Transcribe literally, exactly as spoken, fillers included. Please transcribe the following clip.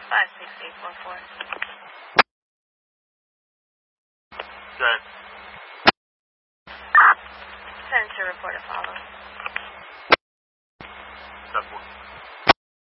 five six eight four four. Good. Sensor report a follow. Step one.